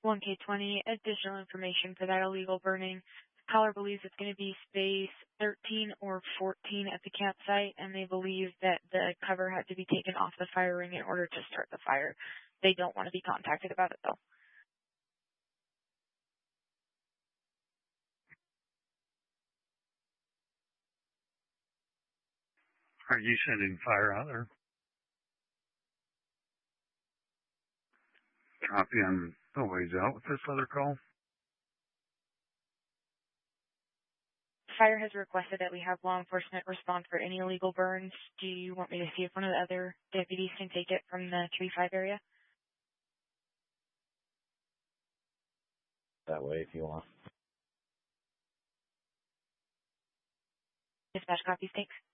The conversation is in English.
1K20, additional information for that illegal burning. Caller believes it's going to be space 13 or 14 at the campsite, and they believe that the cover had to be taken off the fire ring in order to start the fire. They don't want to be contacted about it, though. Are you sending fire out there? Copy on the ways out with this other call. Fire has requested that we have law enforcement respond for any illegal burns. Do you want me to see if one of the other deputies can take it from the Tree 5 area? That way if you want. Dispatch copies, thanks.